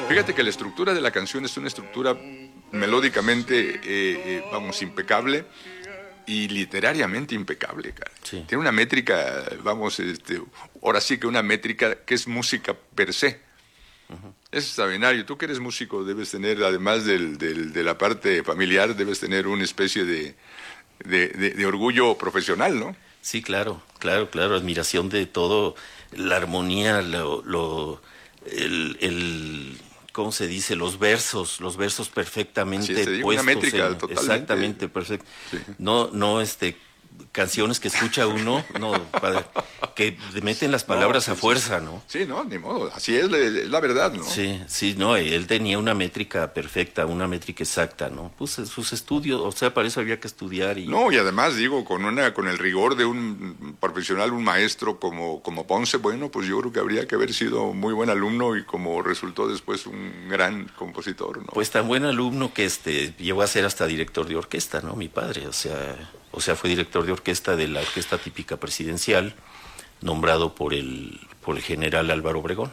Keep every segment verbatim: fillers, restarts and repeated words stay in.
Fíjate que la estructura de la canción es una estructura melódicamente, eh, eh, vamos, impecable y literariamente impecable, cara. Sí. Tiene una métrica, vamos, este, ahora sí que una métrica que es música per se. Uh-huh. Es extraordinario. Tú que eres músico debes tener, además del, del, de la parte familiar, debes tener una especie de, de, de, de orgullo profesional, ¿no? Sí, claro, claro, claro, admiración de todo, la armonía, lo, lo el, el, ¿cómo se dice? Los versos, los versos perfectamente sí, te digo, puestos una métrica en, totalmente. Exactamente, perfecto. Sí. No, no, este, canciones que escucha uno, no, padre, que meten las palabras no, sí, a fuerza, sí. ¿no? Sí, no, ni modo, así es, es la verdad, ¿no? Sí, sí, no, él tenía una métrica perfecta, una métrica exacta, ¿no? Pues sus estudios, o sea, para eso había que estudiar y... No, y además, digo, con una con el rigor de un profesional, un maestro como, como Ponce, bueno, pues yo creo que habría que haber sido muy buen alumno y como resultó después un gran compositor, ¿no? Pues tan buen alumno que este llegó a ser hasta director de orquesta, ¿no? Mi padre, o sea... O sea, fue director de orquesta de la Orquesta Típica Presidencial, nombrado por el, por el general Álvaro Obregón.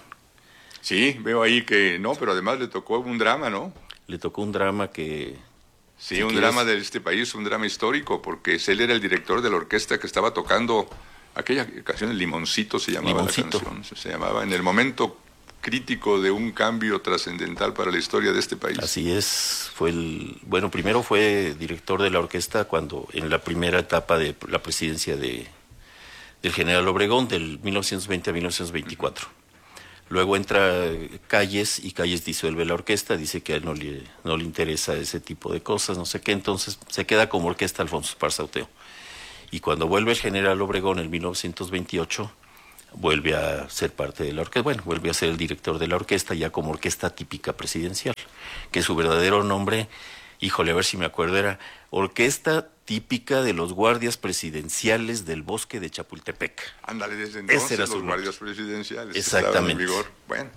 Sí, veo ahí que no, pero además le tocó un drama, ¿no? Le tocó un drama que... Sí, si un drama es... de este país, un drama histórico, porque él era el director de la orquesta que estaba tocando aquella canción, el Limoncito se llamaba Limoncito. la canción, se llamaba en el momento crítico de un cambio trascendental para la historia de este país. Así es, fue el, bueno, primero fue director de la orquesta cuando en la primera etapa de la presidencia de del general Obregón del mil novecientos veinte a mil novecientos veinticuatro. Uh-huh. Luego entra Calles y Calles disuelve la orquesta, dice que a él no le, no le interesa ese tipo de cosas, no sé qué, entonces se queda como orquesta Alfonso Esparza Oteo. Y cuando vuelve el general Obregón en mil novecientos veintiocho, vuelve a ser parte de la orquesta, bueno, vuelve a ser el director de la orquesta ya como Orquesta Típica Presidencial, que su verdadero nombre, híjole, a ver si me acuerdo, era Orquesta Típica de los Guardias Presidenciales del Bosque de Chapultepec. Ándale, desde entonces Ese era los su Guardias Presidenciales exactamente. Estaban en vigor. Bueno.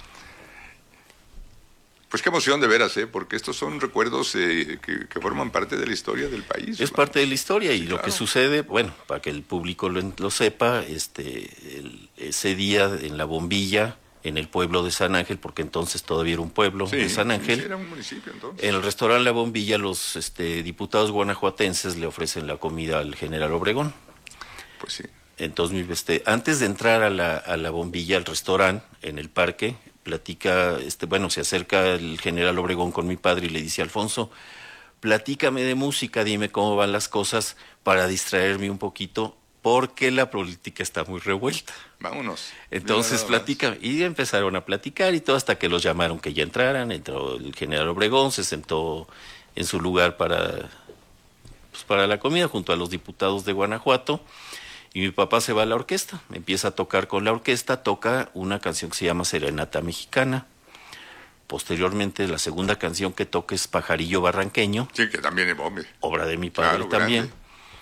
Pues qué emoción de veras, ¿eh? Porque estos son recuerdos eh, que, que forman parte de la historia del país. Es ¿no? parte de la historia y sí, lo claro. que sucede, bueno, para que el público lo, lo sepa, este, el, ese día en La Bombilla, en el pueblo de San Ángel, porque entonces todavía era un pueblo sí, de San Ángel. Sí, era un municipio entonces. En el restaurante La Bombilla, los este, diputados guanajuatenses le ofrecen la comida al general Obregón. Pues sí. Entonces, este, antes de entrar a la, a la Bombilla, al restaurante, en el parque, platica, este, bueno, se acerca el general Obregón con mi padre y le dice, Alfonso, platícame de música, dime cómo van las cosas para distraerme un poquito, porque la política está muy revuelta. Vámonos. Entonces platica, y empezaron a platicar y todo hasta que los llamaron que ya entraran, entró el general Obregón, se sentó en su lugar para, pues, para la comida junto a los diputados de Guanajuato. Y mi papá se va a la orquesta, empieza a tocar con la orquesta, toca una canción que se llama Serenata Mexicana. Posteriormente, la segunda canción que toca es Pajarillo Barranqueño. Sí, que también es bombe. Obra de mi padre claro, también. Grande.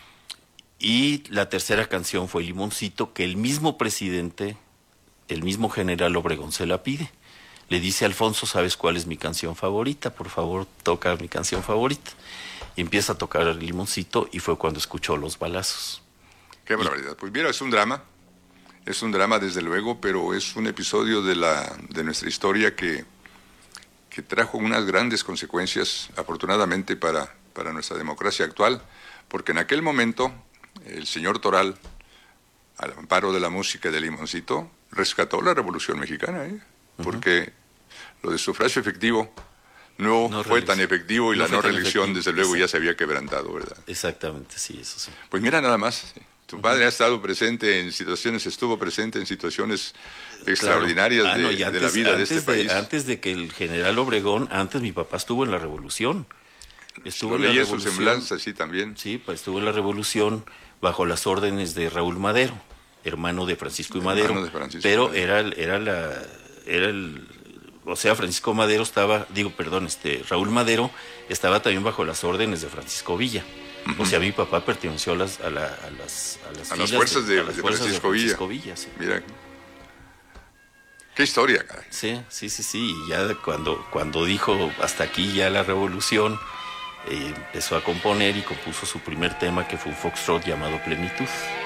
Y la tercera canción fue Limoncito, que el mismo presidente, el mismo general Obregón se la pide. Le dice, Alfonso, ¿sabes cuál es mi canción favorita? Por favor, toca mi canción favorita. Y empieza a tocar el Limoncito y fue cuando escuchó los balazos. Qué barbaridad. Pues mira, es un drama, es un drama desde luego, pero es un episodio de la de nuestra historia que, que trajo unas grandes consecuencias, afortunadamente, para, para nuestra democracia actual, porque en aquel momento el señor Toral, al amparo de la música de Limoncito, rescató la Revolución Mexicana, ¿eh? Porque uh-huh. lo de sufragio efectivo no, no fue tan efectivo y no la no reelección, desde luego, Exacto. ya se había quebrantado, ¿verdad? Exactamente, sí, eso sí. Pues mira nada más... Tu padre uh-huh. ha estado presente en situaciones, estuvo presente en situaciones extraordinarias claro. ah, no, de, antes, de la vida de este de, país. Antes de que el general Obregón, antes mi papá estuvo en la Revolución. Estuvo en la Revolución. Su semblanza, sí, también. Sí, pues estuvo en la Revolución bajo las órdenes de Raúl Madero, hermano de Francisco y Madero. Hermano de Francisco pero Madero. era, era la, era el, o sea, Francisco Madero estaba, digo, perdón, este, Raúl Madero estaba también bajo las órdenes de Francisco Villa. O sea, mi papá perteneció a las a, la, a las a las, a las fuerzas de, de, a las de fuerzas Francisco, de Francisco Villa. Villa sí. Mira, qué historia, caray. Sí, sí, sí, sí. Y ya cuando cuando dijo hasta aquí ya la revolución, eh, empezó a componer y compuso su primer tema que fue un foxtrot llamado Plenitud.